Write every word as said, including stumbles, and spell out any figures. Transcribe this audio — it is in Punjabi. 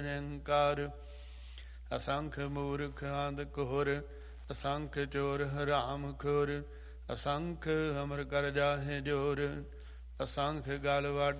ਨਿਰੰਕਾਰ। ਅਸੰਖ ਮੂਰਖ ਆਂਦ ਕੋਰ, ਅਸੰਖ ਚੋਰ ਹਰਾਮ ਖੋਰ। ਅਸੰਖ ਅਮਰ ਕਰ ਜਾਹੇ ਜੋਰ, ਅਸੰਖ ਗਲ ਵੱਡ